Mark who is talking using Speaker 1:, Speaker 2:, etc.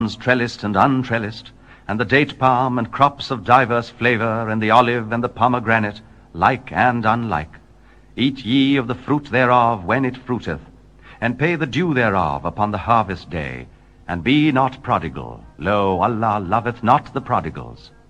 Speaker 1: trellised and untrellised, and the date palm and crops of diverse flavor, and the olive and the pomegranate, like and unlike. Eat ye of the fruit thereof when it fruiteth, and pay the due thereof upon the harvest day, and be not prodigal. Lo, Allah loveth not the prodigals.